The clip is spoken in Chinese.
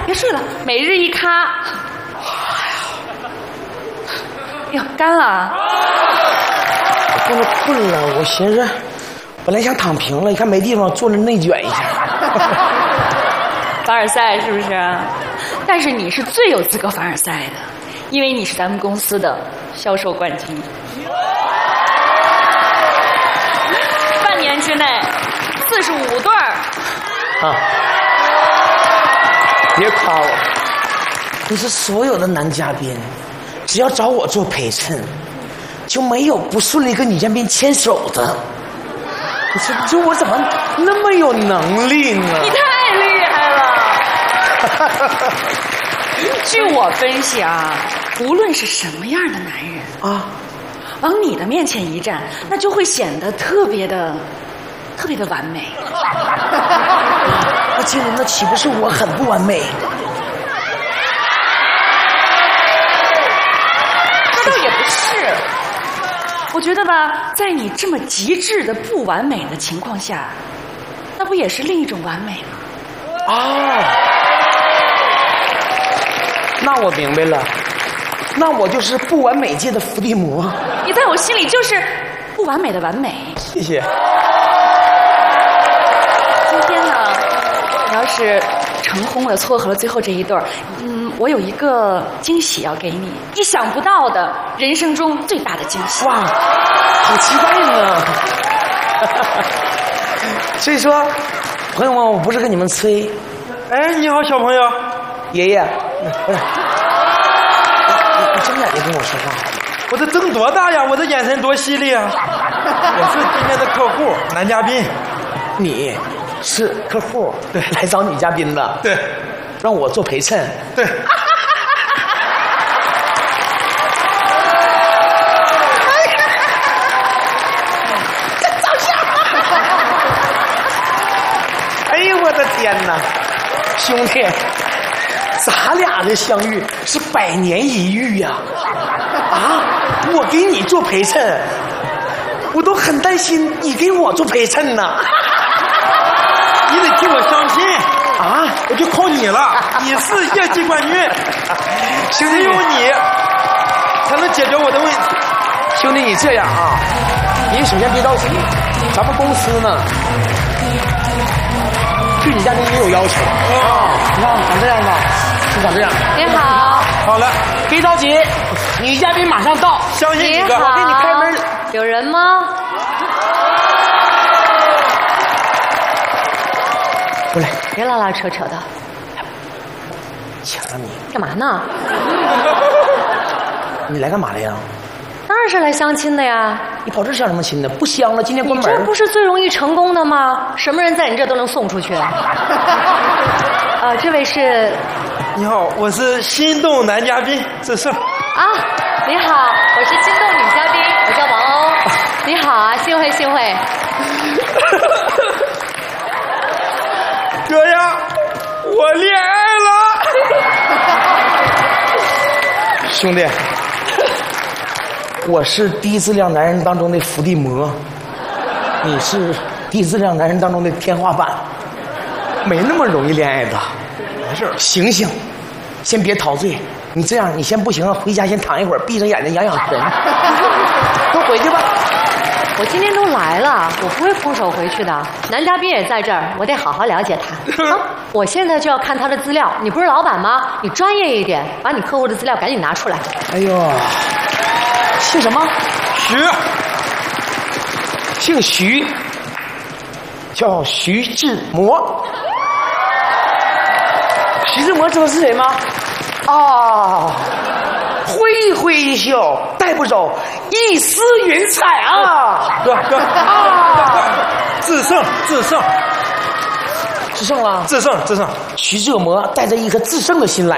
别睡了，每日一咖。哎呦，干了！ 我真的困了，我寻思，本来想躺平了，一看没地方，坐着内卷一下。 凡尔赛是不是？但是你是最有资格凡尔赛的，因为你是咱们公司的销售冠军。半年之内，45对儿。 啊！别夸我，你是所有的男嘉宾，只要找我做陪衬，就没有不顺利跟女嘉宾牵手的。你说我怎么那么有能力呢？ 你太厉害了！据我分析啊，无论是什么样的男人啊， 往你的面前一站，那就会显得特别的完美。 那经理，那岂不是我很不完美？ 那倒也不是，我觉得吧，在你这么极致的不完美的情况下，那不也是另一种完美吗？ 哦，那我明白了，那我就是不完美界的伏地魔。 你在我心里就是不完美的完美。 谢谢。 今天呢，你要是成功了撮合了最后这一对儿，我有一个惊喜要给你，意想不到的人生中最大的惊喜。 哇，好期待呢！所以说，朋友们，我不是跟你们吹。 哎，你好，小朋友。 爷爷，不是，你睁眼睛跟我说话。 我这瞪多大呀？我这眼神多犀利啊！我是今天的客户，男嘉宾。 你是客户，对，来找女嘉宾的， 对， 让我做陪衬， 对。 哎呦我的天哪，兄弟，咱俩的相遇是100年一遇呀！啊，我给你做陪衬，我都很担心你给我做陪衬呢。 你得替我相亲啊！ 我就靠你了，你是业绩冠军， 兄弟， 只有你才能解决我的问题。 兄弟，你这样啊，你首先别着急，咱们公司呢对你嘉宾也有要求啊。你看，长这样吧，就长这样。 您好， 好了， 别着急，女嘉宾马上到， 相信几个， 我给你开门。 有人吗？ 过来， 别拉拉扯扯的， 抢了你干嘛呢？ 你来干嘛来呀？ 当然是来相亲的呀！ 你跑这相什么亲呢？不香了，今天关门。 你这不是最容易成功的吗？什么人在你这都能送出去。这位是？ 你好，我是心动男嘉宾志胜。 啊，你好，我是心动女嘉宾，我叫王欧。你好啊，幸会幸会。 哥呀，我恋爱了！ 兄弟，我是低质量男人当中的伏地魔，你是低质量男人当中的天花板，没那么容易恋爱的。 没事， 醒醒，先别陶醉。你这样，你先不行，回家先躺一会儿，闭上眼睛养养神。都回去吧。 我今天都来了，我不会空手回去的。男嘉宾也在这儿，我得好好了解他。啊，我现在就要看他的资料。你不是老板吗？你专业一点，把你客户的资料赶紧拿出来。 哎呦，姓什么？ 徐， 姓徐，叫徐志摩。徐志摩知道是谁吗？啊，挥挥袖带不走一丝云彩啊！ 哥啊！制胜， 制胜了， 制胜。 徐志摩带着一颗制胜的心来。